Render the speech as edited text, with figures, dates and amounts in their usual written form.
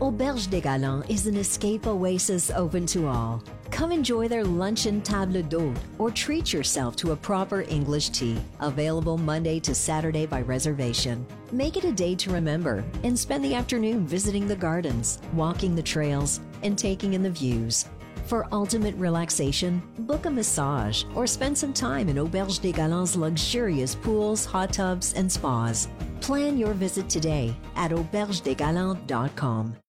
Auberge des Galants is an escape oasis open to all. Come enjoy their luncheon table d'hôte or treat yourself to a proper English tea, available Monday to Saturday by reservation. Make it a day to remember and spend the afternoon visiting the gardens, walking the trails, and taking in the views. For ultimate relaxation, book a massage or spend some time in Auberge des Galants' luxurious pools, hot tubs, and spas. Plan your visit today at aubergedesgalants.com.